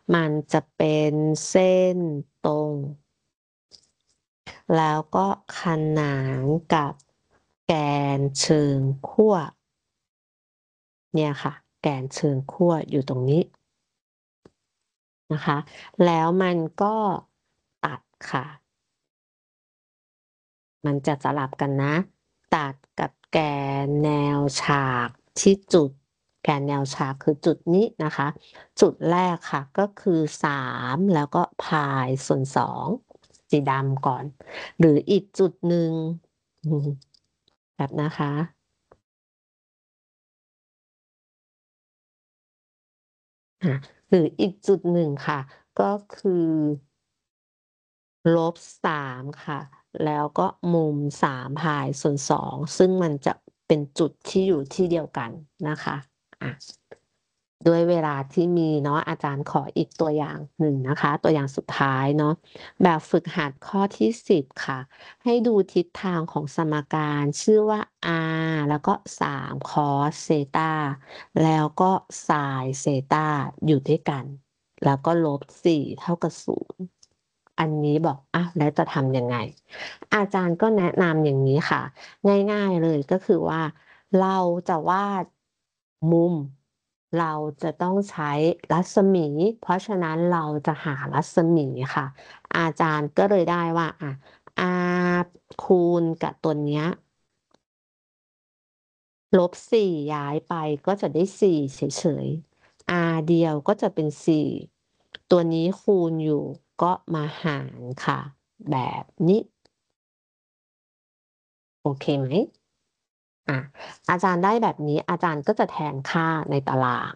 มันจะเป็นเส้นตรง แล้วก็ขนานกับแกนเชิงขั้วเนี่ยค่ะ แกนเชิงขั้วอยู่ตรงนี้นะคะ แล้วมันก็ตัดค่ะ มันจะสลับกันนะ ตัดกับแกนแนวฉากที่จุด แกนแนวฉากคือจุดนี้นะคะ จุดแรกค่ะก็คือ3แล้วก็พายส่วน2สีดำก่อน หรืออีกจุดหนึ่งแบบนะคะหรืออีกจุดหนึ่งค่ะ ก็คือ-3ค่ะ แล้วก็มุม3พายส่วน2ซึ่งมันจะเป็นจุดที่อยู่ที่เดียวกันนะคะอะด้วยเวลาที่มีเนาะอาจารย์ขออีกตัวอย่างหนึ่งนะคะ ตัวอย่างสุดท้ายเนาะแบบฝึกหัดข้อที่10ค่ะให้ดูทิศทางของสมการชื่อว่า r แล้วก็3 cos เซตาแล้วก็ sin เซตาอยู่ด้วยกัน แล้วก็-4เท่ากับ0อันนี้บอกแล้วจะทำยังไง อาจารย์ก็แนะนำอย่างนี้ค่ะ ง่ายๆเลยก็คือว่าเราจะวาดมุม เราจะต้องใช้รัศมี เพราะฉะนั้นเราจะหารัศมีค่ะ อาจารย์ก็เลยได้ว่าr คูณกับตัวเนี้ย-4ย้ายไปก็จะได้4เฉยๆ r เดียวก็จะเป็น4ตัวนี้คูณอยู่ก็มาหารค่ะ แบบนี้โอเคไหมอะอาจารย์ได้แบบนี้อาจารย์ก็จะแทนค่าในตาราง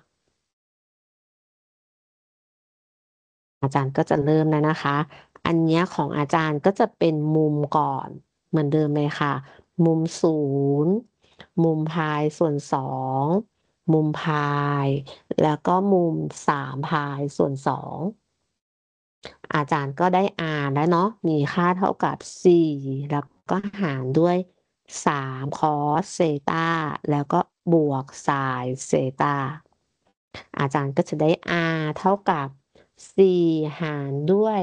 อาจารย์ก็จะเริ่มแล้วนะคะ อันเนี้ยของอาจารย์ก็จะเป็นมุมก่อนเหมือนเดิมเลยค่ะ มุม0มุมพายส่วน2มุมพายแล้วก็มุม3พายส่วน2อาจารย์ก็ได้ r แล้วเนาะมีค่าเท่ากับ4แล้วก็หารด้วย3 cos เซตาแล้วก็บวก sin เซตาอาจารย์ก็จะได้ r เท่ากับ4หารด้วย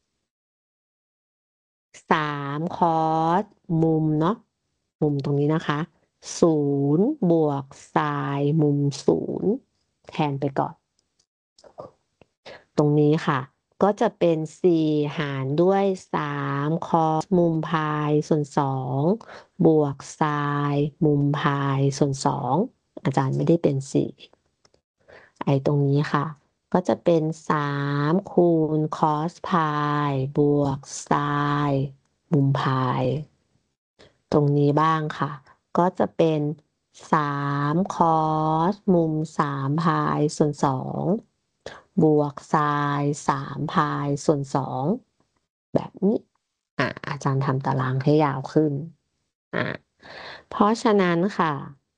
3 cos มุมเนาะมุมตรงนี้นะคะ0บวก sin มุม0แทนไปก่อน ตรงนี้ค่ะ ก็จะเป็น4หารด้วย3 cos มุมพายส่วน2บวก sin มุมพายส่วน2อาจารย์ไม่ได้เป็น4ตรงนี้ค่ะ ก็จะเป็น3คูณ cos พายบวก sin มุมพายตรงนี้บ้างค่ะ ก็จะเป็น3 cos มุม3พายส่วน2บวก sin 3พายส่วน2แบบนี้อาจารย์ทำตารางให้ยาวขึ้นเพราะฉะนั้นค่ะ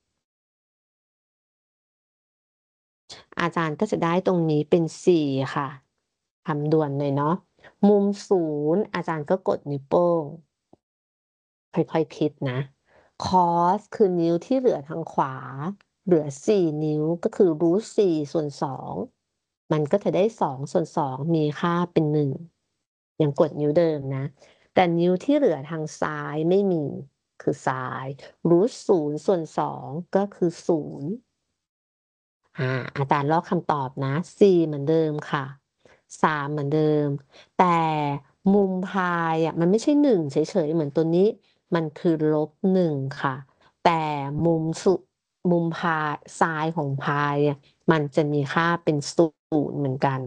อาจารย์ก็จะได้ตรงนี้เป็น4ค่ะทำด่วนเลยเนาะมุม0อาจารย์ก็กดนิ้วโป้งค่อยๆคิดนะ cos คือนิ้วที่เหลือทางขวาเหลือ4นิ้วก็คือ √4 ส่วน2มันก็จะได้2ส่วน2มีค่าเป็น1ยังกดนิ้วเดิมนะแต่นิ้วที่เหลือทางซ้ายไม่มีคือซ้าย √0 ส่วน2ก็คือ0อาจารย์ลอกคำตอบนะ4เหมือนเดิมค่ะ3เหมือนเดิมแต่มุมพายมันไม่ใช่1เฉยๆเหมือนตัวนี้มันคือ-1ค่ะแต่มุมสุมุมพายซ้ายของพายมันจะมีค่าเป็น0เหมือนกัน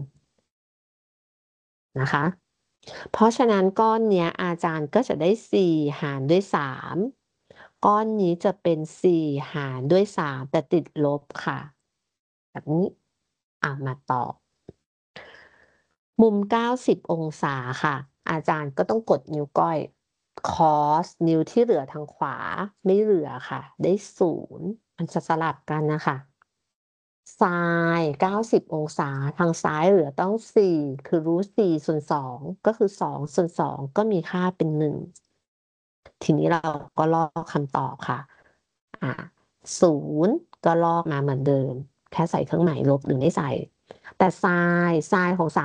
นะคะเพราะฉะนั้นก้อนเนี้ยอาจารย์ก็จะได้4หารด้วย3ก้อนนี้จะเป็น4หารด้วย3แต่ติดลบค่ะแบบนี้มาต่อ มุม90องศาค่ะ อาจารย์ก็ต้องกดนิ้วก้อย cos นิ้วที่เหลือทางขวาไม่เหลือค่ะ ได้0มันจะสลับกันน่ะค่ะ sin 90องศาทางซ้ายเหลือต้อง4คือ √4 ส่วน2ก็คือ2ส่วน2ก็มีค่าเป็น1ทีนี้เราก็ลอกคำตอบค่ะอ่า0ก็ลอกมาเหมือนเดิม แค่ใส่เครื่องหมายลบหรือไม่ใส่ แต่ sin ของ